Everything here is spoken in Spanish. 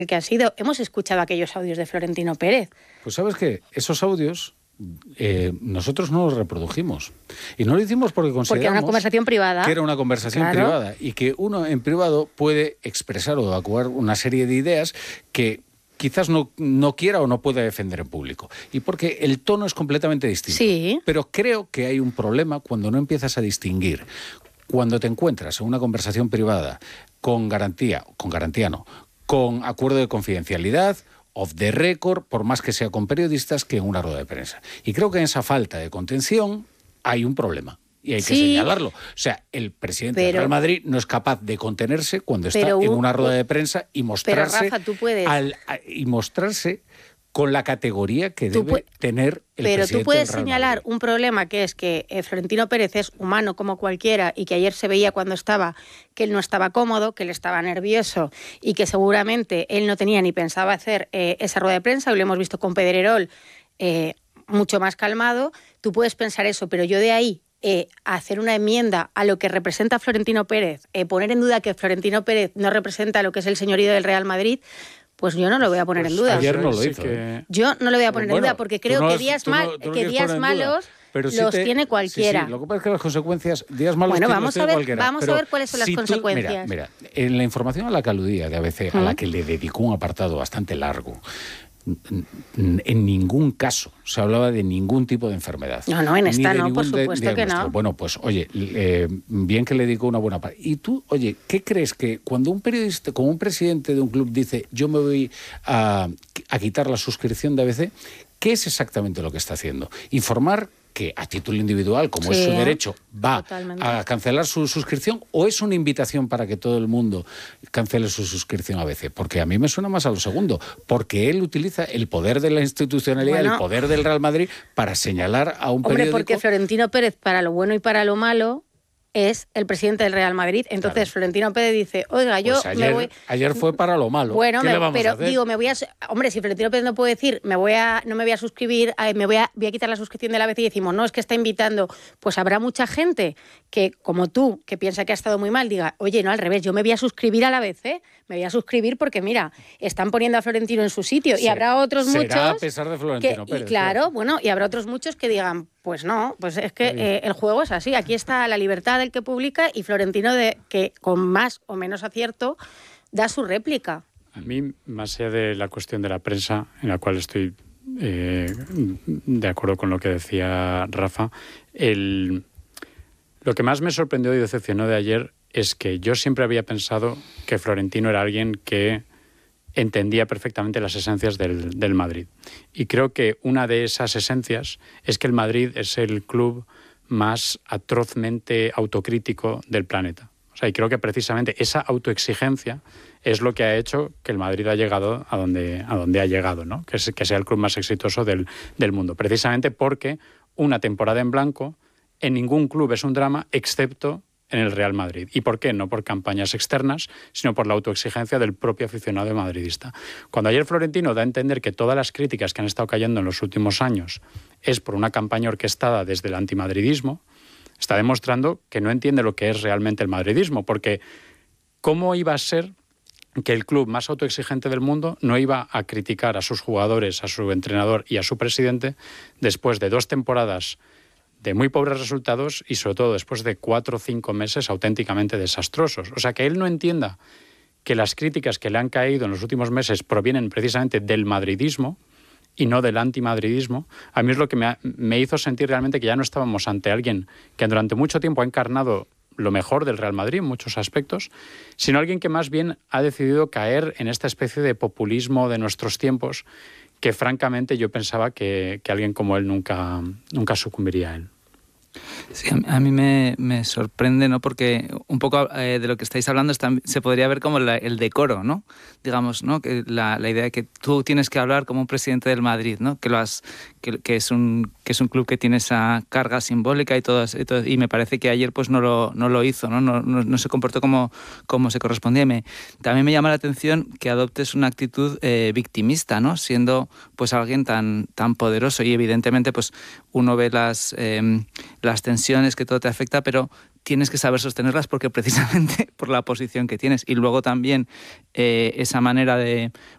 que han sido. Hemos escuchado aquellos audios de Florentino Pérez. Pues sabes que esos audios nosotros no los reprodujimos. Y no lo hicimos porque consideramos porque era una conversación privada. Que era una conversación privada y que uno en privado puede expresar o evacuar una serie de ideas que quizás no quiera o no pueda defender en público. Y porque el tono es completamente distinto. Sí. Pero creo que hay un problema cuando no empiezas a distinguir. Cuando te encuentras en una conversación privada con acuerdo de confidencialidad, off the record, por más que sea con periodistas, que en una rueda de prensa. Y creo que en esa falta de contención hay un problema. Y hay que señalarlo. O sea, el presidente del Real Madrid no es capaz de contenerse cuando está en una rueda de prensa y mostrarse, pero, Rafa, tú puedes. Y mostrarse con la categoría que debe tener el presidente del Real Madrid. Pero tú puedes señalar un problema, que es que Florentino Pérez es humano como cualquiera y que ayer se veía cuando estaba que él no estaba cómodo, que él estaba nervioso y que seguramente él no tenía ni pensaba hacer esa rueda de prensa. Hoy lo hemos visto con Pedrerol mucho más calmado. Tú puedes pensar eso, pero yo de ahí hacer una enmienda a lo que representa Florentino Pérez, poner en duda que Florentino Pérez no representa lo que es el señorío del Real Madrid, pues yo no lo voy a poner en duda. Ayer no lo hizo. Yo no lo voy a poner en duda porque creo que días malos los tiene cualquiera. Sí, lo que pasa es que las consecuencias, días malos vamos tiene cualquiera. Vamos a ver cuáles son las consecuencias. Mira, en la información a la que aludía de ABC, a la que le dedicó un apartado bastante largo, en ningún caso se hablaba de ningún tipo de enfermedad. No, en esta no, por supuesto que no. Bueno, pues oye, bien que le dedicó una buena parte. Y tú, oye, ¿qué crees que cuando un periodista, como un presidente de un club dice yo me voy a quitar la suscripción de ABC, qué es exactamente lo que está haciendo? Informar que a título individual, como es su derecho, va a cancelar su suscripción, o es una invitación para que todo el mundo cancele su suscripción a ABC? Porque a mí me suena más a lo segundo, porque él utiliza el poder de la institucionalidad, el poder del Real Madrid para señalar a un periódico. Porque Florentino Pérez, para lo bueno y para lo malo, es el presidente del Real Madrid. Entonces Florentino Pérez dice, oiga, yo me voy... Ayer fue para lo malo. Bueno, ¿qué le vamos a hacer? Digo, me voy a... Hombre, si Florentino Pérez no puede decir, no me voy a suscribir, voy a quitar la suscripción de la ABC y decimos, no, es que está invitando, pues habrá mucha gente que, como tú, que piensa que ha estado muy mal, diga, oye, no, al revés, yo me voy a suscribir a la ABC, me voy a suscribir porque, mira, están poniendo a Florentino en su sitio. Y habrá otros muchos... a pesar de Florentino Pérez. Y claro, bueno, y habrá otros muchos que digan, pues no, pues es que el juego es así. Aquí está la libertad del que publica y Florentino, que con más o menos acierto da su réplica. A mí, más allá de la cuestión de la prensa, en la cual estoy de acuerdo con lo que decía Rafa, lo que más me sorprendió y decepcionó de ayer es que yo siempre había pensado que Florentino era alguien que entendía perfectamente las esencias del Madrid. Y creo que una de esas esencias es que el Madrid es el club más atrozmente autocrítico del planeta. O sea, y creo que precisamente esa autoexigencia es lo que ha hecho que el Madrid ha llegado a donde ha llegado, ¿no? Que sea el club más exitoso del mundo. Precisamente porque una temporada en blanco en ningún club es un drama, excepto en el Real Madrid. ¿Y por qué? No por campañas externas, sino por la autoexigencia del propio aficionado madridista. Cuando ayer Florentino da a entender que todas las críticas que han estado cayendo en los últimos años es por una campaña orquestada desde el antimadridismo, está demostrando que no entiende lo que es realmente el madridismo, porque ¿cómo iba a ser que el club más autoexigente del mundo no iba a criticar a sus jugadores, a su entrenador y a su presidente después de 2 temporadas de muy pobres resultados y sobre todo después de 4 o 5 meses auténticamente desastrosos? O sea, que él no entienda que las críticas que le han caído en los últimos meses provienen precisamente del madridismo y no del antimadridismo, a mí es lo que me hizo sentir realmente que ya no estábamos ante alguien que durante mucho tiempo ha encarnado lo mejor del Real Madrid en muchos aspectos, sino alguien que más bien ha decidido caer en esta especie de populismo de nuestros tiempos que francamente yo pensaba que alguien como él nunca sucumbiría a él. Sí, a mí me sorprende, ¿no? Porque un poco de lo que estáis hablando se podría ver como el decoro, ¿no? Digamos, ¿no? Que la idea de que tú tienes que hablar como un presidente del Madrid, ¿no? Que es un club que tiene esa carga simbólica y todo, y me parece que ayer pues no lo hizo, ¿no? No se comportó como se correspondía. También me llama la atención que adoptes una actitud victimista, ¿no? Siendo pues alguien tan poderoso, y evidentemente pues uno ve las tensiones, que todo te afecta, pero tienes que saber sostenerlas porque precisamente por la posición que tienes. Y luego también esa manera de